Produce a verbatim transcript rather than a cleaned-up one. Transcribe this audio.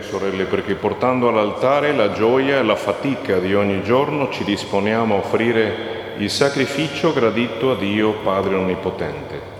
sorelle, perché portando all'altare la gioia e la fatica di ogni giorno ci disponiamo a offrire il sacrificio gradito a Dio Padre Onnipotente.